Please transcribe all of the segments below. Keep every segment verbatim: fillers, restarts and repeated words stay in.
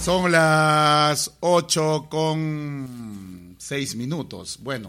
Son las ocho con seis minutos. Bueno,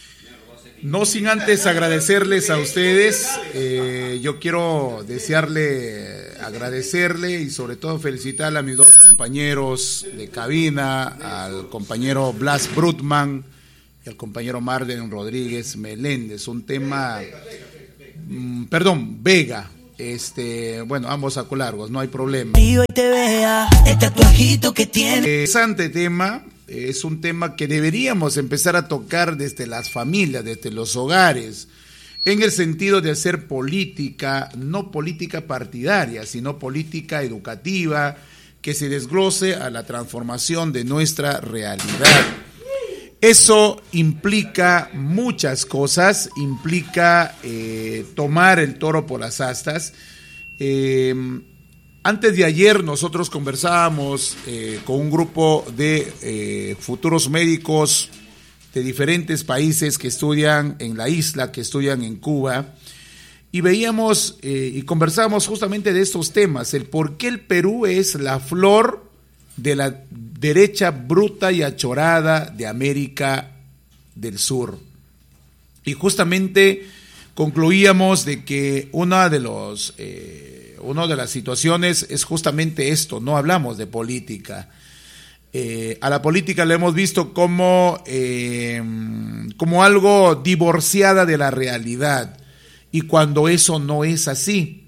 no sin antes agradecerles a ustedes. Eh, yo quiero desearle, agradecerle y sobre todo felicitarle a mis dos compañeros de cabina, al compañero Blas Brutman y al compañero Marden Rodríguez Meléndez. Un tema, mmm, perdón, Vega. Este, bueno, ambos saco largos, no hay problema. Este tatuajito que tiene. Interesante tema, es un tema que deberíamos empezar a tocar desde las familias, desde los hogares, en el sentido de hacer política, no política partidaria, sino política educativa, que se desglose a la transformación de nuestra realidad. Eso implica muchas cosas, implica eh, tomar el toro por las astas. Eh, antes de ayer nosotros conversábamos eh, con un grupo de eh, futuros médicos de diferentes países que estudian en la isla, que estudian en Cuba, y veíamos eh, y conversábamos justamente de estos temas, el por qué el Perú es la flor de la derecha bruta y achorada de América del Sur. Y justamente concluíamos de que una de los eh, una de las situaciones es justamente esto, no hablamos de política. Eh, a la política la hemos visto como, eh, como algo divorciada de la realidad, y cuando eso no es así,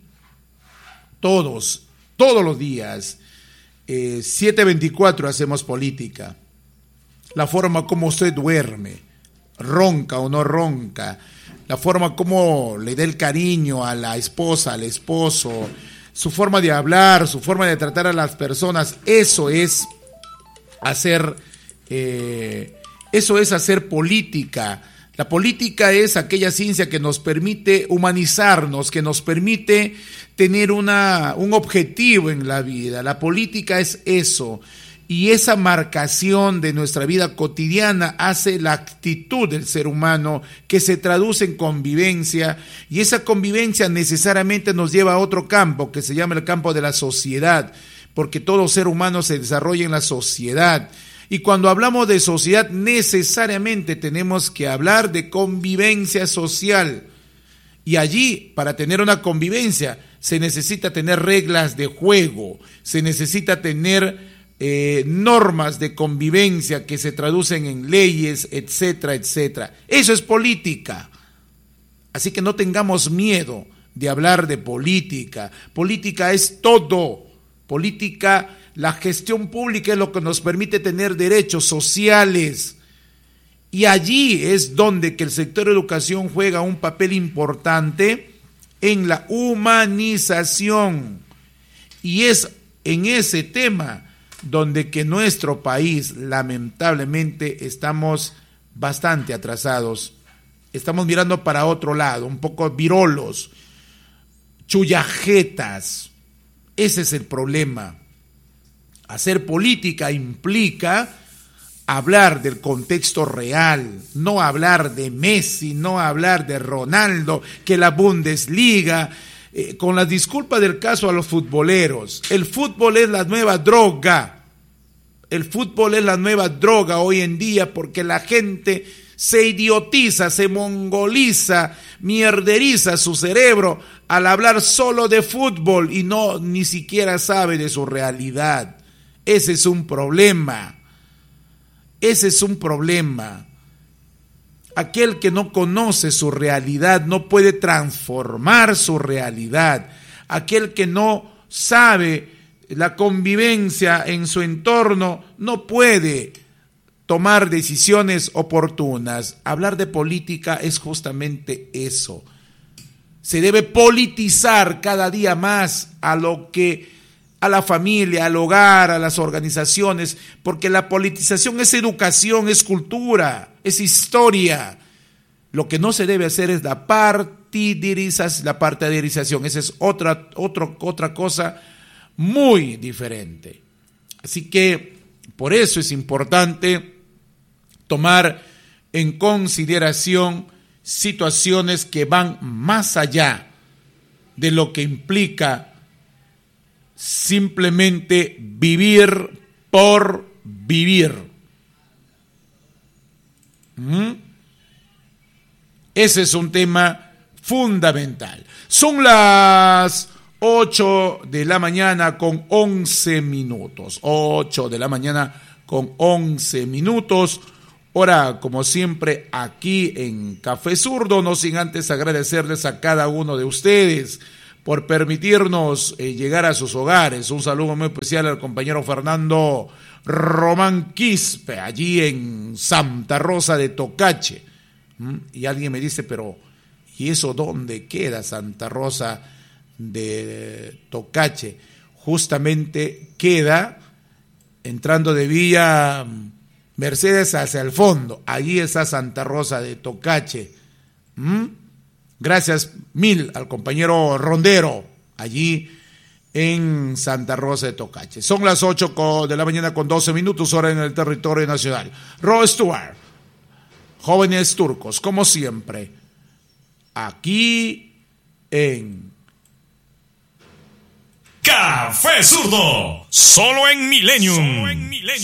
todos, todos los días, Eh, siete veinticuatro hacemos política. La forma como usted duerme, ronca o no ronca, la forma como le dé el cariño a la esposa, al esposo, su forma de hablar, su forma de tratar a las personas, eso es hacer, eh, eso es hacer política. La política es aquella ciencia que nos permite humanizarnos, que nos permite tener una, un objetivo en la vida. La política es eso, y esa marcación de nuestra vida cotidiana hace la actitud del ser humano, que se traduce en convivencia, y esa convivencia necesariamente nos lleva a otro campo, que se llama el campo de la sociedad, porque todo ser humano se desarrolla en la sociedad. Y cuando hablamos de sociedad, necesariamente tenemos que hablar de convivencia social. Y allí, para tener una convivencia, se necesita tener reglas de juego, se necesita tener eh, normas de convivencia que se traducen en leyes, etcétera, etcétera. Eso es política. Así que no tengamos miedo de hablar de política. Política es todo. Política, la gestión pública es lo que nos permite tener derechos sociales, y allí es donde que el sector educación juega un papel importante en la humanización, y es en ese tema donde que nuestro país lamentablemente estamos bastante atrasados, estamos mirando para otro lado, un poco virolos, chullajetas. Ese es el problema. Hacer política implica hablar del contexto real, no hablar de Messi, no hablar de Ronaldo, que la Bundesliga, eh, con las disculpas del caso a los futboleros. El fútbol es la nueva droga. El fútbol es la nueva droga hoy en día, porque la gente se idiotiza, se mongoliza, mierderiza su cerebro al hablar solo de fútbol y no ni siquiera sabe de su realidad. Ese es un problema. Ese es un problema. Aquel que no conoce su realidad no puede transformar su realidad. Aquel que no sabe la convivencia en su entorno no puede tomar decisiones oportunas. Hablar de política es justamente eso. Se debe politizar cada día más a lo que, a la familia, al hogar, a las organizaciones, porque la politización es educación, es cultura, es historia. Lo que no se debe hacer es la partidarización, la partidarización. Esa es otra, otra, otra cosa muy diferente. Así que por eso es importante tomar en consideración situaciones que van más allá de lo que implica simplemente vivir por vivir. ¿Mm? Ese es un tema fundamental. Son las ocho de la mañana con once minutos. ocho de la mañana con once minutos. Ahora, como siempre, aquí en Café Zurdo, no sin antes agradecerles a cada uno de ustedes por permitirnos eh, llegar a sus hogares. Un saludo muy especial al compañero Fernando Román Quispe, allí en Santa Rosa de Tocache. ¿Mm? Y alguien me dice, pero ¿y eso dónde queda, Santa Rosa de Tocache? Justamente queda entrando de Villa Mercedes hacia el fondo. Allí está Santa Rosa de Tocache. ¿Mm? Gracias mil al compañero Rondero, allí en Santa Rosa de Tocache. Son las ocho de la mañana con doce minutos, hora en el territorio nacional. Rod Stewart, Jóvenes Turcos, como siempre, aquí en Café Zurdo, solo en Millennium.